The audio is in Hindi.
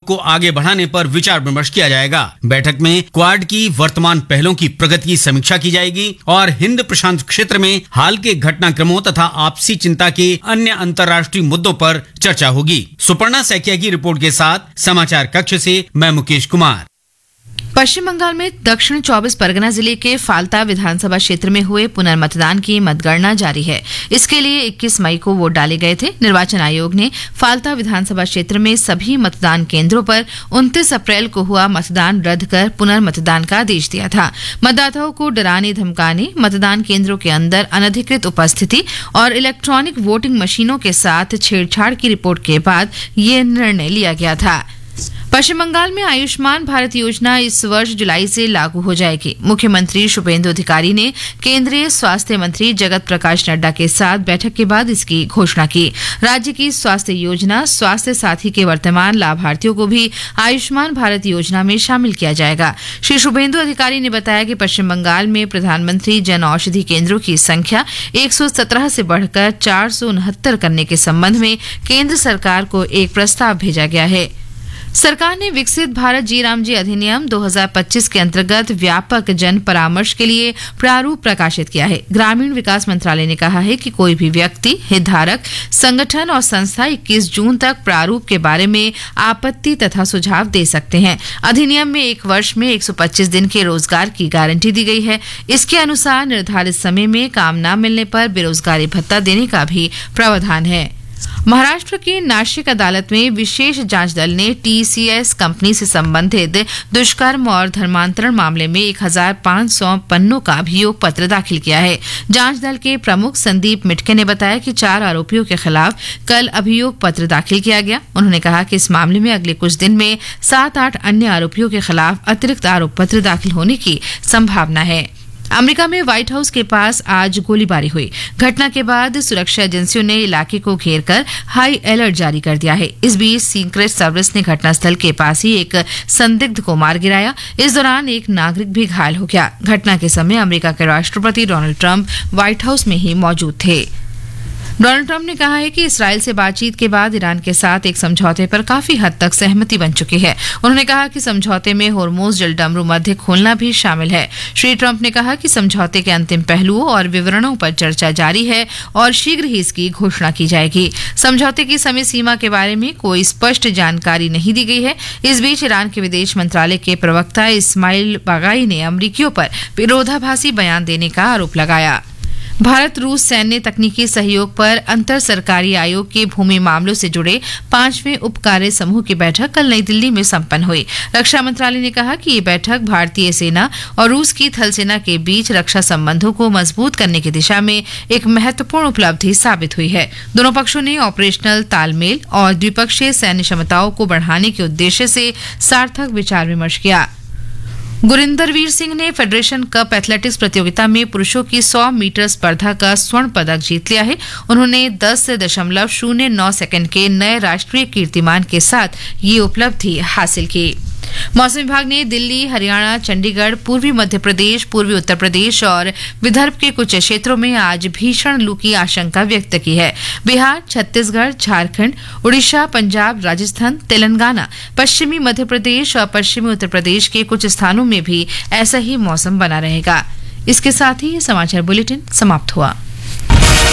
को आगे बढ़ाने पर विचार विमर्श किया जाएगा। बैठक में क्वाड की वर्तमान पहलों की प्रगति की समीक्षा की जाएगी और हिंद प्रशांत क्षेत्र में हाल के घटनाक्रमों तथा आपसी चिंता के अन्य अंतर्राष्ट्रीय मुद्दों पर चर्चा होगी। सुपर्णा सैकिया की रिपोर्ट के साथ समाचार कक्ष से मैं मुकेश कुमार। पश्चिम बंगाल में दक्षिण 24 परगना जिले के फाल्ता विधानसभा क्षेत्र में हुए पुनर्मतदान की मतगणना जारी है। इसके लिए 21 मई को वोट डाले गए थे। निर्वाचन आयोग ने फाल्ता विधानसभा क्षेत्र में सभी मतदान केंद्रों पर 29 अप्रैल को हुआ मतदान रद्द कर पुनर्मतदान का आदेश दिया था। मतदाताओं को डराने धमकाने, मतदान केंद्रों के अंदर अनधिकृत उपस्थिति और इलेक्ट्रॉनिक वोटिंग मशीनों के साथ छेड़छाड़ की रिपोर्ट के बाद ये निर्णय लिया गया था। पश्चिम बंगाल में आयुष्मान भारत योजना इस वर्ष जुलाई से लागू हो जाएगी। मुख्यमंत्री शुभेंदु अधिकारी ने केंद्रीय स्वास्थ्य मंत्री जगत प्रकाश नड्डा के साथ बैठक के बाद इसकी घोषणा की। राज्य की स्वास्थ्य योजना स्वास्थ्य साथी के वर्तमान लाभार्थियों को भी आयुष्मान भारत योजना में शामिल किया जाएगा। श्री शुभेंदु अधिकारी ने बताया कि पश्चिम बंगाल में प्रधानमंत्री जन औषधि केंद्रों की संख्या 117 से बढ़कर 469 करने के संबंध में केंद्र सरकार को एक प्रस्ताव भेजा गया है। सरकार ने विकसित भारत जी राम जी अधिनियम 2025 के अंतर्गत व्यापक जन परामर्श के लिए प्रारूप प्रकाशित किया है। ग्रामीण विकास मंत्रालय ने कहा है कि कोई भी व्यक्ति, हितधारक, संगठन और संस्था 21 जून तक प्रारूप के बारे में आपत्ति तथा सुझाव दे सकते हैं। अधिनियम में 1 वर्ष में 125 दिन के रोजगार की गारंटी दी गई है। इसके अनुसार निर्धारित समय में काम न मिलने पर बेरोजगारी भत्ता देने का भी प्रावधान है। महाराष्ट्र की नासिक अदालत में विशेष जांच दल ने टीसीएस कंपनी से संबंधित दुष्कर्म और धर्मांतरण मामले में 1500 पन्नों का अभियोग पत्र दाखिल किया है। जांच दल के प्रमुख संदीप मिटके ने बताया कि 4 आरोपियों के खिलाफ कल अभियोग पत्र दाखिल किया गया। उन्होंने कहा कि इस मामले में अगले कुछ दिन में 7-8 अन्य आरोपियों के खिलाफ अतिरिक्त आरोप पत्र दाखिल होने की संभावना है। अमेरिका में व्हाइट हाउस के पास आज गोलीबारी हुई। घटना के बाद सुरक्षा एजेंसियों ने इलाके को घेर कर हाई अलर्ट जारी कर दिया है। इस बीच सीक्रेट सर्विस ने घटनास्थल के पास ही एक संदिग्ध को मार गिराया। इस दौरान एक नागरिक भी घायल हो गया। घटना के समय अमेरिका के राष्ट्रपति डोनाल्ड ट्रंप व्हाइट हाउस में ही मौजूद थे। डोनाल्ड ट्रंप ने कहा है कि इसराइल से बातचीत के बाद ईरान के साथ एक समझौते पर काफी हद तक सहमति बन चुकी है। उन्होंने कहा कि समझौते में होर्मुज जलडमरू मध्य खोलना भी शामिल है। श्री ट्रंप ने कहा कि समझौते के अंतिम पहलुओं और विवरणों पर चर्चा जारी है और शीघ्र ही इसकी घोषणा की जाएगी। समझौते की समय सीमा के बारे में कोई स्पष्ट जानकारी नहीं दी गई है। इस बीच ईरान के विदेश मंत्रालय के प्रवक्ता इस्माइल बागाई ने अमेरिकियों पर विरोधाभासी बयान देने का आरोप लगाया। भारत रूस सैन्य तकनीकी सहयोग पर अंतर सरकारी आयोग के भूमि मामलों से जुड़े 5वें उप कार्य समूह की बैठक कल नई दिल्ली में संपन्न हुई। रक्षा मंत्रालय ने कहा कि ये बैठक भारतीय सेना और रूस की थल सेना के बीच रक्षा संबंधों को मजबूत करने की दिशा में एक महत्वपूर्ण उपलब्धि साबित हुई है। दोनों पक्षों ने ऑपरेशनल तालमेल और द्विपक्षीय सैन्य क्षमताओं को बढ़ाने के उद्देश्य से सार्थक विचार विमर्श किया। गुरिंदरवीर सिंह ने फेडरेशन कप एथलेटिक्स प्रतियोगिता में पुरुषों की 100 मीटर स्पर्धा का स्वर्ण पदक जीत लिया है। उन्होंने 10.09 सेकंड के नए राष्ट्रीय कीर्तिमान के साथ ये उपलब्धि हासिल की। मौसम विभाग ने दिल्ली, हरियाणा, चंडीगढ़, पूर्वी मध्य प्रदेश, पूर्वी उत्तर प्रदेश और विदर्भ के कुछ क्षेत्रों में आज भीषण लू की आशंका व्यक्त की है। बिहार, छत्तीसगढ़, झारखंड, उड़ीसा, पंजाब, राजस्थान, तेलंगाना, पश्चिमी मध्य प्रदेश और पश्चिमी उत्तर प्रदेश के कुछ स्थानों में भी ऐसा ही मौसम बना रहेगा। इसके साथ ही ये समाचार बुलेटिन समाप्त हुआ।